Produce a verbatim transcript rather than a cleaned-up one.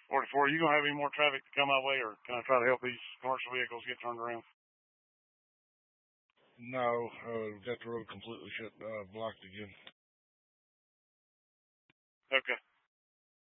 forty-four, are you going to have any more traffic to come my way, or can I try to help these commercial vehicles get turned around? No, uh, we've got the road completely shut, uh, blocked again. Okay.